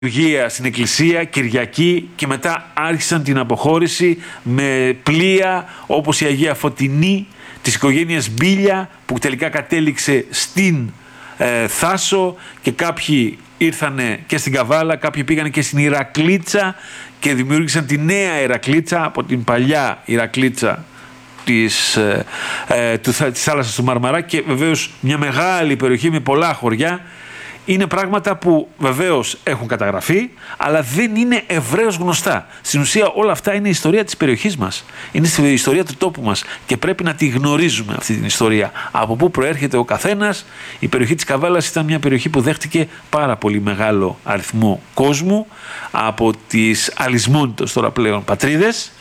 λειτουργία στην εκκλησία, Κυριακή, και μετά άρχισαν την αποχώρηση με πλοία όπως η Αγία Φωτεινή της οικογένειας Μπίλια, που τελικά κατέληξε στην Θάσο, και κάποιοι ήρθανε και στην Καβάλα, κάποιοι πήγανε και στην Ηρακλήτσα και δημιούργησαν τη νέα Ηρακλήτσα από την παλιά Ηρακλήτσα της θάλασσας του Μαρμαρά, και βεβαίως μια μεγάλη περιοχή με πολλά χωριά. Είναι πράγματα που βεβαίως έχουν καταγραφεί, αλλά δεν είναι ευρέως γνωστά. Στην ουσία όλα αυτά είναι η ιστορία της περιοχής μας. Είναι η ιστορία του τόπου μας και πρέπει να τη γνωρίζουμε αυτή την ιστορία. Από πού προέρχεται ο καθένας. Η περιοχή της Καβάλας ήταν μια περιοχή που δέχτηκε πάρα πολύ μεγάλο αριθμό κόσμου από τις αλυσμόνητες τώρα πλέον πατρίδες.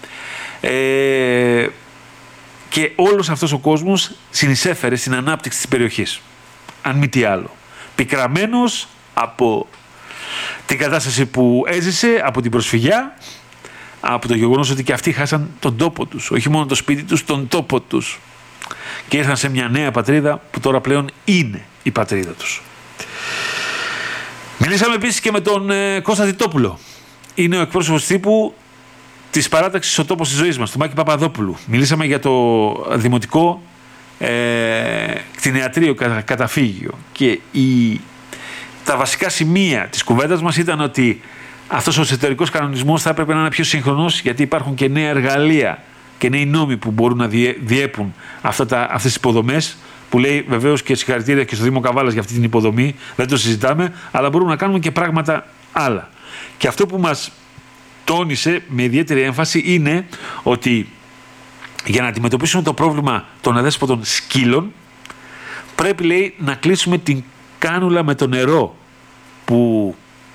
Και όλος αυτός ο κόσμος συνεισέφερε στην ανάπτυξη της περιοχής. Αν μη τι άλλο. Πικραμένος από την κατάσταση που έζησε, από την προσφυγιά, από το γεγονός ότι και αυτοί χάσαν τον τόπο τους, όχι μόνο το σπίτι τους, τον τόπο τους, και ήρθαν σε μια νέα πατρίδα που τώρα πλέον είναι η πατρίδα τους. Μιλήσαμε επίσης και με τον Κώστα Τιτόπουλο. Είναι ο εκπρόσωπος τύπου της παράταξης «Ο τόπος της ζωής μας», του Μάκη Παπαδόπουλου. Μιλήσαμε για το δημοτικό κτηνιατρίο καταφύγιο, και τα βασικά σημεία της κουβέντας μας ήταν ότι αυτός ο εσωτερικός κανονισμός θα έπρεπε να είναι πιο σύγχρονος, γιατί υπάρχουν και νέα εργαλεία και νέοι νόμοι που μπορούν να διέπουν αυτές τις υποδομές, που λέει βεβαίως και συγχαρητήρια και στο Δήμο Καβάλας για αυτή την υποδομή, δεν το συζητάμε, αλλά μπορούμε να κάνουμε και πράγματα άλλα. Και αυτό που μας τόνισε με ιδιαίτερη έμφαση είναι ότι για να αντιμετωπίσουμε το πρόβλημα των αδέσποτων σκύλων, πρέπει, λέει, να κλείσουμε την κάνουλα με το νερό που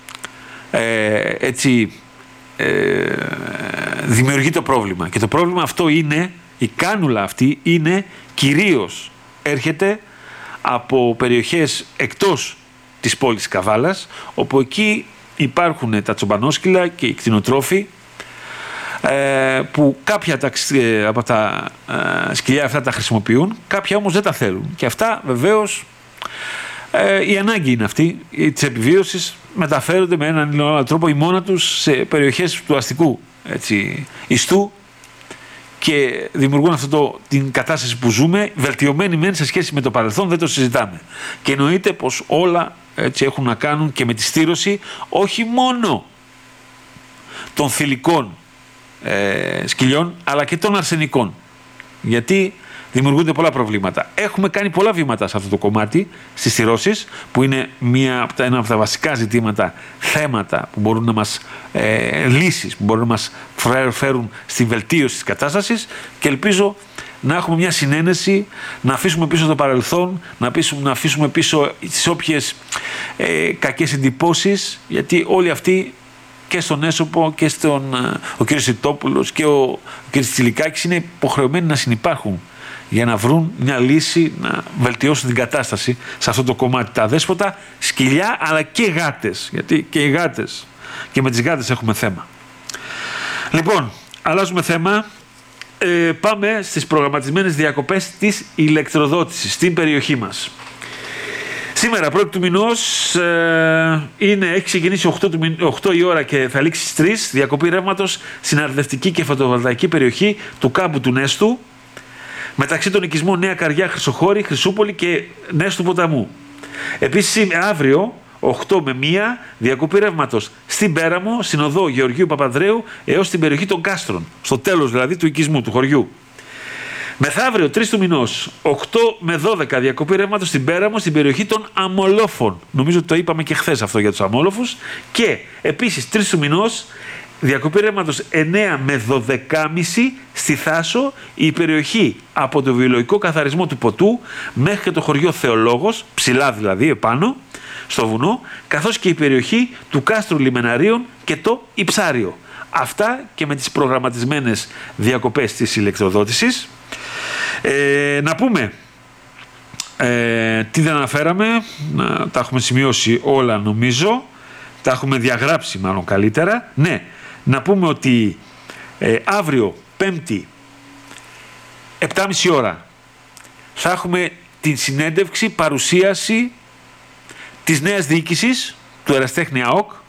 δημιουργεί το πρόβλημα. Και το πρόβλημα αυτό είναι, η κάνουλα αυτή είναι κυρίως, έρχεται από περιοχές εκτός της πόλης Καβάλας, όπου εκεί υπάρχουν τα τσομπανόσκυλα και οι κτηνοτρόφοι, που κάποια από τα σκυλιά αυτά τα χρησιμοποιούν, κάποια όμως δεν τα θέλουν. Και αυτά βεβαίως, η ανάγκη είναι αυτή της επιβίωσης, μεταφέρονται με έναν ή άλλο τρόπο ή μόνα τους σε περιοχές του αστικού ιστού, και δημιουργούν την κατάσταση που ζούμε, βελτιωμένη μεν σε σχέση με το παρελθόν, δεν το συζητάμε. Και εννοείται πως όλα έχουν να κάνουν και με τη στήρωση όχι μόνο των θηλυκών σκυλιών, αλλά και των αρσενικών, γιατί δημιουργούνται πολλά προβλήματα. Έχουμε κάνει πολλά βήματα σε αυτό το κομμάτι, στις στηρώσεις, που είναι ένα από τα βασικά ζητήματα, θέματα που μπορούν να μας λύσεις, που μπορούν να μας φέρουν στη βελτίωση της κατάστασης, και ελπίζω να έχουμε μια συνένεση, να αφήσουμε πίσω το παρελθόν, να αφήσουμε πίσω τις όποιες κακές εντυπώσεις, γιατί όλοι αυτοί, και στον Έσωπο και ο κ. Σιτόπουλος και ο κ. Τσιλικάκης, είναι υποχρεωμένοι να συνυπάρχουν για να βρουν μια λύση, να βελτιώσουν την κατάσταση σε αυτό το κομμάτι. Τα δέσποτα σκυλιά, αλλά και γάτες, γιατί και οι γάτες, και με τις γάτες έχουμε θέμα. Λοιπόν, αλλάζουμε θέμα. Πάμε στις προγραμματισμένες διακοπές της ηλεκτροδότησης στην περιοχή μας. Σήμερα, 1η του μηνός, έχει ξεκινήσει 8 η ώρα και θα λήξει στις 3, διακοπή ρεύματος στην αρδευτική και φωτοβολταϊκή περιοχή του κάμπου του Νέστου, μεταξύ των οικισμών Νέα Καριά, Χρυσοχώρη, Χρυσούπολη και Νέστου Ποταμού. Επίσης, αύριο, 8 με 1, διακοπή ρεύματος στην Πέραμο, στην οδό Γεωργίου Παπανδρέου έως την περιοχή των Κάστρων, στο τέλος δηλαδή του οικισμού, του χωριού. Μεθαύριο, 3 του μηνός, 8 με 12, διακοπή ρεύματος στην Πέραμο, στην περιοχή των Αμολόφων. Νομίζω ότι το είπαμε και χθες αυτό για τους Αμόλοφους. Και επίσης, 3 του μηνός, διακοπή ρεύματος 9 με 12.30 στη Θάσο, η περιοχή από το βιολογικό καθαρισμό του ποτού μέχρι και το χωριό Θεολόγος, ψηλά δηλαδή επάνω, στο βουνό, καθώς και η περιοχή του κάστρου Λιμεναρίων και το Ιψάριο. Αυτά και με τις προγραμματισμένες διακοπές της ηλεκτροδότησης. Να πούμε τι δεν αναφέραμε, τα έχουμε σημειώσει όλα νομίζω, τα έχουμε διαγράψει μάλλον καλύτερα. Ναι, να πούμε ότι αύριο 5η 7.30 ώρα θα έχουμε την συνέντευξη, παρουσίαση της νέας διοίκησης του Εραστέχνη ΑΟΚ,